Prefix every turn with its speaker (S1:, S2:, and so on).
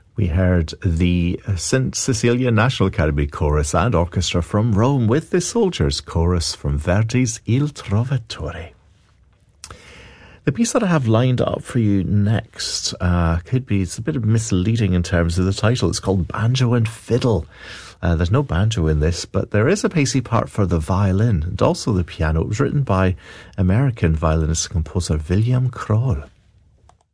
S1: We heard the St. Cecilia National Academy Chorus and Orchestra from Rome with the Soldiers Chorus from Verdi's Il Trovatore. The piece that I have lined up for you next it's a bit misleading in terms of the title. It's called Banjo and Fiddle. There's no banjo in this, but there is a pacey part for the violin and also the piano. It was written by American violinist and composer William Kroll.